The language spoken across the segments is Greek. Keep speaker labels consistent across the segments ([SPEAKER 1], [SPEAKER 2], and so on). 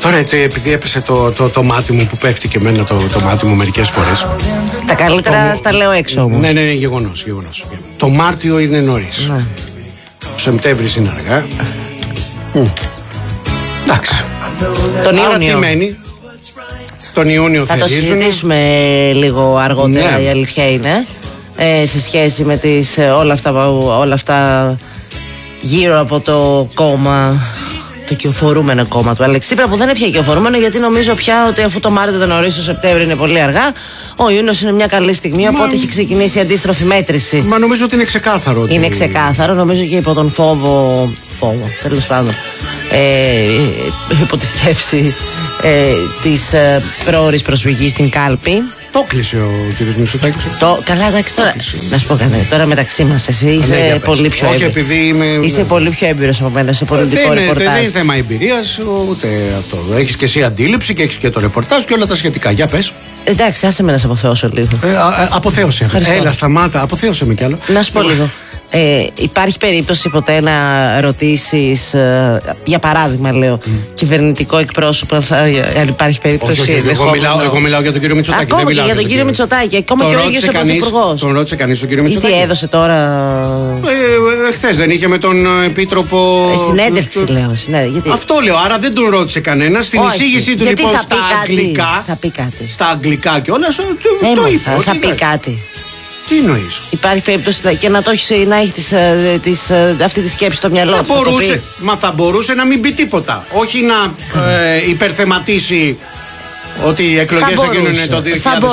[SPEAKER 1] Τώρα έτσι, επειδή έπεσε το μάτι μου που πέφτει και εμένα το μάτι μου μερικές φορές.
[SPEAKER 2] Τα καλύτερα στα λέω έξω όμως.
[SPEAKER 1] Ναι, γεγονός. Το Μάρτιο είναι νωρίς. Ναι. Ο Σεπτέμβρης είναι αργά. Εντάξει.
[SPEAKER 2] Τον Ιούνιο.
[SPEAKER 1] Άρα τι μένει? Τον Ιούνιο
[SPEAKER 2] θα το συζητήσουμε λίγο αργότερα, ναι. Η αλήθεια είναι. Σε σχέση με όλα αυτά γύρω από το κόμμα, το κυοφορούμενο κόμμα του Αλεξίπρα, που δεν είναι πια κυοφορούμενο, γιατί νομίζω πια ότι αφού το Μάρτιο δεν ορίσει, το Σεπτέμβριο είναι πολύ αργά, ο Ιούνιος είναι μια καλή στιγμή, οπότε έχει ξεκινήσει η αντίστροφη μέτρηση.
[SPEAKER 1] Μα νομίζω ότι είναι ξεκάθαρο.
[SPEAKER 2] Είναι ξεκάθαρο, νομίζω και υπό τον φόβο τέλος πάντων, υπό τη σκέψη της πρόορης προσφυγής στην κάλπη.
[SPEAKER 1] Το κλείσε ο κ. Μητσοτάκης.
[SPEAKER 2] Καλά, εντάξει, τώρα. Να σου πω κάτι. Τώρα μεταξύ μας, εσύ είσαι πολύ πιο έμπειρος.
[SPEAKER 1] Όχι, επειδή είμαι.
[SPEAKER 2] Είσαι πολύ πιο έμπειρος από μένα σε πολιτικό ρεπορτάζ.
[SPEAKER 1] Δεν είναι θέμα εμπειρίας, ούτε αυτό. Έχεις και εσύ αντίληψη και έχεις και το ρεπορτάζ και όλα τα σχετικά. Για πες.
[SPEAKER 2] Εντάξει, άσε με να σε αποθεώσω λίγο.
[SPEAKER 1] Αποθέωσε. Έλα, σταμάτα, αποθέωσε με κι άλλο.
[SPEAKER 2] Να σου πω λίγο. Υπάρχει περίπτωση ποτέ να ρωτήσεις, για παράδειγμα λέω, κυβερνητικό εκπρόσωπο, αν υπάρχει περίπτωση?
[SPEAKER 1] Όχι, εγώ μιλάω για τον κύριο Μητσοτάκη.
[SPEAKER 2] Ακόμα και για τον κύριο Μητσοτάκη, ακόμα και ο ίδιος ο Πρωθυπουργός.
[SPEAKER 1] Τον ρώτησε κανείς τον κύριο Μητσοτάκη?
[SPEAKER 2] Τι έδωσε τώρα?
[SPEAKER 1] Χθες δεν είχε με τον Επίτροπο.
[SPEAKER 2] Συνέντευξη λέω. Γιατί...
[SPEAKER 1] Αυτό λέω, άρα δεν τον ρώτησε κανένα. Στην εισήγησή του λοιπόν στα αγγλικά.
[SPEAKER 2] Θα πει κάτι.
[SPEAKER 1] Στα αγγλικά κιόλας το είπε.
[SPEAKER 2] Θα πει κάτι.
[SPEAKER 1] Τι εννοείς?
[SPEAKER 2] Υπάρχει περίπτωση και να έχει αυτή τη σκέψη στο μυαλό του?
[SPEAKER 1] Μα θα μπορούσε να μην πει τίποτα. Όχι να υπερθεματίσει ότι οι εκλογές θα γίνουν το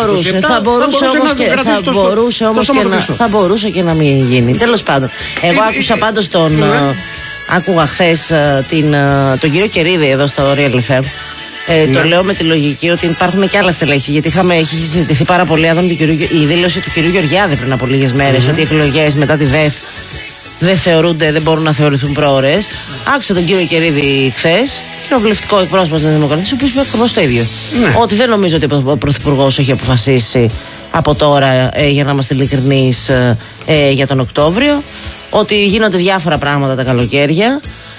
[SPEAKER 1] 2027.
[SPEAKER 2] Θα μπορούσε και να μην γίνει. Τέλος πάντων. Εγώ άκουσα πάντως άκουγα χθες τον κύριο Κερίδη εδώ στο Real FM. Το λέω με τη λογική ότι υπάρχουν και άλλα στελέχη. Γιατί έχει συζητηθεί πάρα πολύ η δήλωση του κυρίου Γεωργιάδη πριν από λίγες μέρες ότι οι εκλογές μετά τη ΔΕΦ δεν μπορούν να θεωρηθούν πρόωρες. Άκουσα τον κύριο Κερίδη χθες, κοινοβουλευτικό εκπρόσωπο της Δημοκρατίας, ο οποίος είπε ακριβώς το ίδιο. Ναι. Ότι δεν νομίζω ότι ο Πρωθυπουργός έχει αποφασίσει από τώρα, για να είμαστε ειλικρινείς, για τον Οκτώβριο. Ότι γίνονται διάφορα πράγματα τα καλοκαίρια.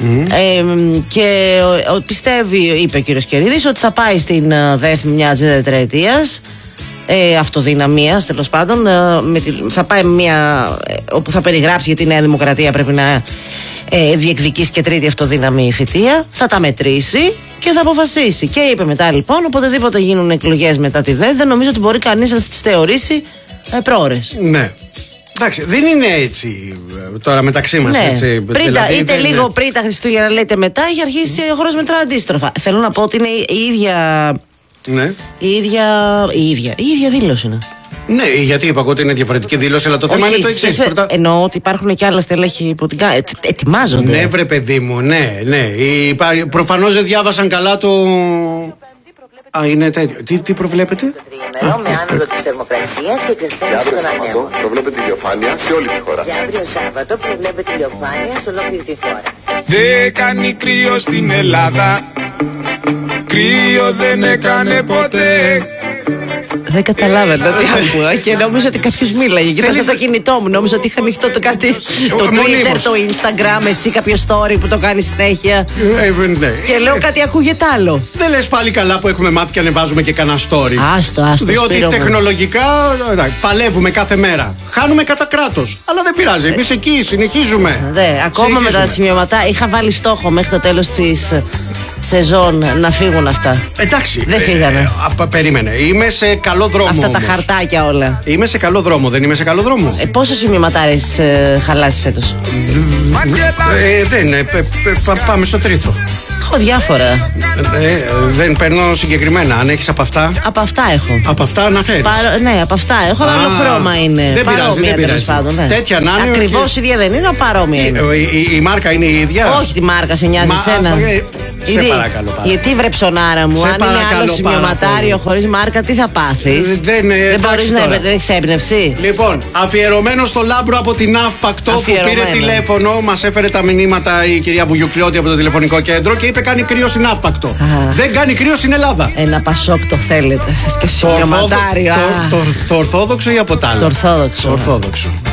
[SPEAKER 2] Και πιστεύει, είπε ο κύριος Κερίδης, ότι θα πάει στην ΔΕΘ μια ατζέντα τετραετίας αυτοδυναμίας, τέλος πάντων. Θα πάει όπου θα περιγράψει γιατί η Νέα Δημοκρατία πρέπει να διεκδικήσει και τρίτη αυτοδύναμη θητεία. Θα τα μετρήσει και θα αποφασίσει. Και είπε μετά λοιπόν, οποτεδήποτε γίνουν εκλογές μετά τη ΔΕΘ, δεν νομίζω ότι μπορεί κανείς να τις θεωρήσει πρόωρες.
[SPEAKER 1] Ναι. Εντάξει, δεν είναι έτσι τώρα μεταξύ μας.
[SPEAKER 2] Ναι.
[SPEAKER 1] Έτσι,
[SPEAKER 2] είτε λίγο πριν τα Χριστούγεννα, λέτε μετά, έχει αρχίσει ο χρόνος μετρά αντίστροφα. Θέλω να πω ότι είναι η ίδια.
[SPEAKER 1] Ναι.
[SPEAKER 2] Η ίδια δήλωση είναι.
[SPEAKER 1] Ναι, γιατί είπα ότι είναι διαφορετική δήλωση, αλλά το θέμα είναι το εξής.
[SPEAKER 2] Εννοώ ότι υπάρχουν και άλλα στελέχη που την ετοιμάζονται.
[SPEAKER 1] Ναι, βρε παιδί μου, ναι. Προφανώς δεν διάβασαν καλά το. Είναι τέτοιο. Τι προβλέπετε?
[SPEAKER 2] Με άνοδο της θερμοκρασίας και εξασθένηση των ανέμων.
[SPEAKER 3] Προβλέπετε ηλιοφάνεια σε όλη τη χώρα.
[SPEAKER 2] Για αύριο Σάββατο προβλέπετε ηλιοφάνεια σε ολόκληρη τη χώρα.
[SPEAKER 4] Δεν κάνει κρύο στην Ελλάδα. Κρύο δεν έκανε ποτέ.
[SPEAKER 2] Δεν καταλάβαινα τι άκουγα και νόμιζα ότι κάποιος μίλαγε. Κοιτάξτε το κινητό μου, νόμιζα ότι είχα ανοιχτό το Twitter, το Instagram, εσύ κάποιο story που το κάνει συνέχεια. Και λέω κάτι ακούγεται άλλο.
[SPEAKER 1] Δεν λες πάλι καλά που έχουμε μάθει και ανεβάζουμε και κανένα story.
[SPEAKER 2] Άστο.
[SPEAKER 1] Διότι τεχνολογικά παλεύουμε κάθε μέρα. Χάνουμε κατά κράτος. Αλλά δεν πειράζει. Εμείς εκεί συνεχίζουμε.
[SPEAKER 2] Ακόμα με τα σημειωματά είχα βάλει στόχο μέχρι το τέλος της σεζόν να φύγουν αυτά.
[SPEAKER 1] Εντάξει.
[SPEAKER 2] Δεν φύγανε.
[SPEAKER 1] Περίμενε. Είμαι σε καλό δρόμο.
[SPEAKER 2] Αυτά
[SPEAKER 1] όμως.
[SPEAKER 2] Τα χαρτάκια όλα.
[SPEAKER 1] Είμαι σε καλό δρόμο. Δεν είμαι σε καλό δρόμο.
[SPEAKER 2] Πόσες σημειωματάρες χαλάσει φέτος?
[SPEAKER 1] Πάμε στο τρίτο.
[SPEAKER 2] Έχω διάφορα.
[SPEAKER 1] Δεν παίρνω συγκεκριμένα. Αν έχεις από αυτά.
[SPEAKER 2] Από αυτά έχω.
[SPEAKER 1] Από αυτά αναφέρεις.
[SPEAKER 2] Ναι, από αυτά έχω. Άλλο χρώμα είναι.
[SPEAKER 1] Δεν πειράζει. Τέτοια να είναι.
[SPEAKER 2] Ακριβώς ίδια δεν είναι, παρόμοια είναι.
[SPEAKER 1] Η μάρκα είναι η ίδια.
[SPEAKER 2] Όχι, τη μάρκα σε νοιάζει εσένα.
[SPEAKER 1] Σε παρακαλώ πάρα.
[SPEAKER 2] Γιατί βρε ψωνάρα μου, αν είναι άλλο σημειωματάριο χωρίς μάρκα, τι θα πάθεις?
[SPEAKER 1] Δεν
[SPEAKER 2] μπορείς να έχεις έμπνευση.
[SPEAKER 1] Λοιπόν, αφιερωμένο στο Λάμπρο από την Αύπακτο που πήρε τηλέφωνο, μας έφερε τα μηνύματα η κυρία Βουγιουκλιώτη από το τηλεφωνικό κέντρο και είπε κάνει κρύο στην Αύπακτο. Δεν κάνει κρύο στην Ελλάδα.
[SPEAKER 2] Ένα Πασόκ το θέλετε. Και σημειωματάριο.
[SPEAKER 1] Το ορθόδοξο ή από τα άλλα?
[SPEAKER 2] Το ορθόδοξο.